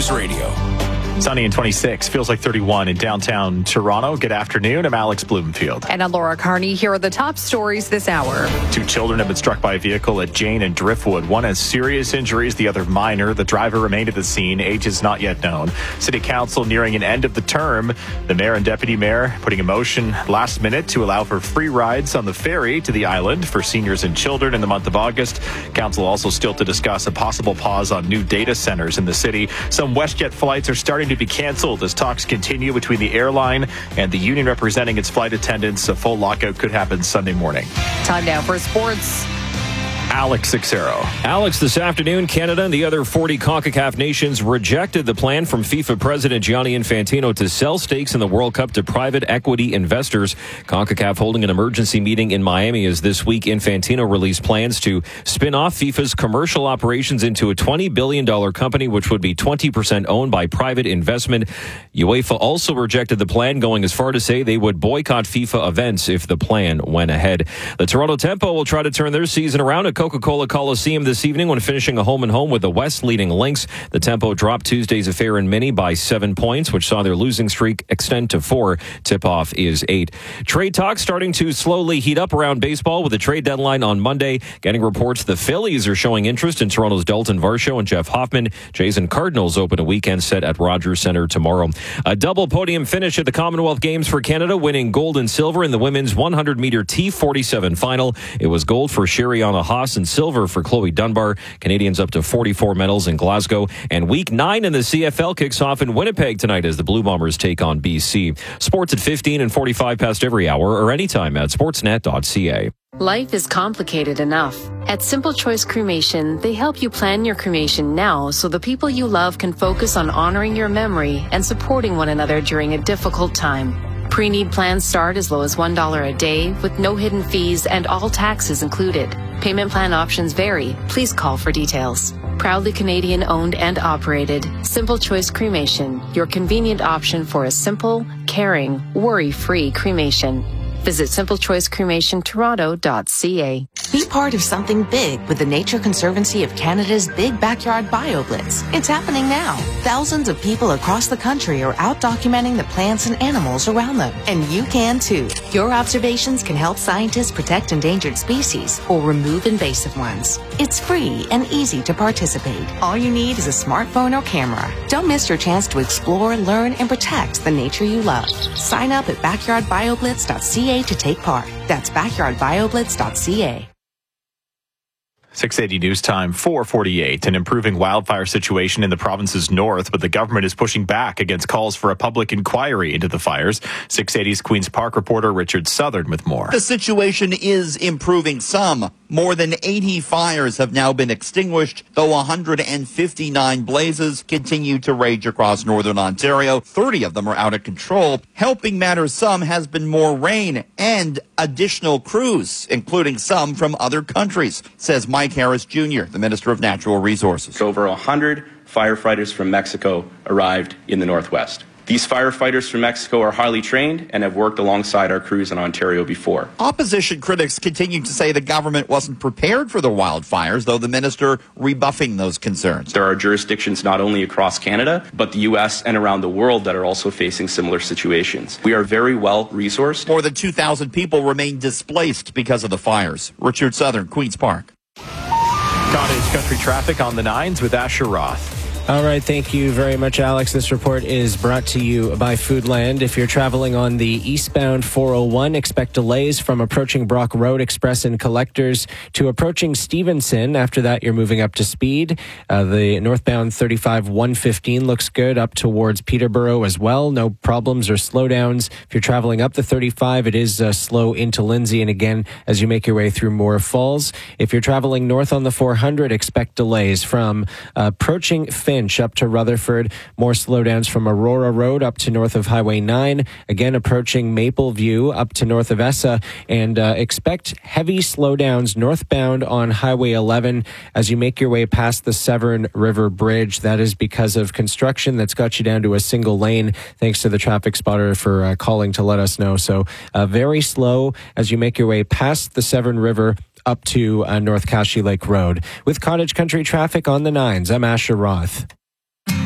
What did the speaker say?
News Radio. Sunny and 26, feels like 31 in downtown Toronto. Good afternoon. I'm Alex Bloomfield. And I'm Laura Carney. Here are the top stories this hour. 2 children have been struck by a vehicle at Jane and Driftwood. One has serious injuries, the other minor. The driver remained at the scene. Age is not yet known. City Council nearing an end of the term. The mayor and deputy mayor putting a motion last minute to allow for free rides on the ferry to the island for seniors and children in the month of August. Council also still to discuss a possible pause on new data centers in the city. Some WestJet flights are starting to be canceled as talks continue between the airline and the union representing its flight attendants. A full lockout could happen Sunday morning. Time now for sports. Alex Sixero. Alex, this afternoon, Canada and the other 40 CONCACAF nations rejected the plan from FIFA President Gianni Infantino to sell stakes in the World Cup to private equity investors. CONCACAF holding an emergency meeting in Miami as this week Infantino released plans to spin off FIFA's commercial operations into a $20 billion company, which would be 20% owned by private investment. UEFA also rejected the plan, going as far to say they would boycott FIFA events if the plan went ahead. The Toronto Tempo will try to turn their season around at Coca-Cola Coliseum this evening when finishing a home-and-home with the West leading Lynx. The Tempo dropped Tuesday's affair in Mini by 7 points, which saw their losing streak extend to 4. Tip-off is 8. Trade talks starting to slowly heat up around baseball with the trade deadline on Monday. Getting reports the Phillies are showing interest in Toronto's Dalton Varsho and Jeff Hoffman. Jays and Cardinals open a weekend set at Rogers Centre tomorrow. A double podium finish at the Commonwealth Games for Canada, winning gold and silver in the women's 100-meter T47 final. It was gold for Sheriana Haas and silver for Chloe Dunbar. Canadians up to 44 medals in Glasgow. And week 9 in the CFL kicks off in Winnipeg tonight as the Blue Bombers take on BC. Sports at 15 and 45 past every hour or anytime at sportsnet.ca. Life is complicated enough. At Simple Choice Cremation, they help you plan your cremation now so the people you love can focus on honoring your memory and supporting one another during a difficult time. Pre-need plans start as low as $1 a day with no hidden fees and all taxes included. Payment plan options vary. Please call for details. Proudly Canadian owned and operated, Simple Choice Cremation, your convenient option for a simple, caring, worry-free cremation. Visit simplechoicecremationtoronto.ca. Be part of something big with the Nature Conservancy of Canada's Big Backyard BioBlitz. It's happening now. Thousands of people across the country are out documenting the plants and animals around them. And you can too. Your observations can help scientists protect endangered species or remove invasive ones. It's free and easy to participate. All you need is a smartphone or camera. Don't miss your chance to explore, learn, and protect the nature you love. Sign up at backyardbioblitz.ca to take part. That's backyardbioblitz.ca. 6:80 news time, 4:48. An improving wildfire situation in the province's north, but the government is pushing back against calls for a public inquiry into the fires. 680's Queen's Park reporter Richard Southern with more. The situation is improving some. More than 80 fires have now been extinguished, though 159 blazes continue to rage across northern Ontario. 30 of them are out of control. Helping matters some has been more rain and additional crews, including some from other countries, says Mike Harris Jr., the Minister of Natural Resources. Over 100 firefighters from Mexico arrived in the Northwest. These firefighters from Mexico are highly trained and have worked alongside our crews in Ontario before. Opposition critics continue to say the government wasn't prepared for the wildfires, though the minister rebuffing those concerns. There are jurisdictions not only across Canada, but the U.S. and around the world that are also facing similar situations. We are very well resourced. More than 2,000 people remain displaced because of the fires. Richard Southern, Queen's Park. Cottage Country traffic on the 9s with Asher Roth. All right, thank you very much, Alex. This report is brought to you by Foodland. If you're traveling on the eastbound 401, expect delays from approaching Brock Road Express and Collectors to approaching Stevenson. After that, you're moving up to speed. The northbound 35 115 looks good up towards Peterborough as well. No problems or slowdowns. If you're traveling up the 35, it is slow into Lindsay. And again, as you make your way through Moore Falls. If you're traveling north on the 400, expect delays from approaching Finch up to Rutherford. More slowdowns from Aurora Road up to north of Highway 9. Again, approaching Mapleview up to north of Essa. And expect heavy slowdowns northbound on Highway 11 as you make your way past the Severn River Bridge. That is because of construction that's got you down to a single lane. Thanks to the traffic spotter for calling to let us know. So very slow as you make your way past the Severn River up to North Kashi Lake Road. With Cottage Country traffic on the 9s, I'm Asher Roth.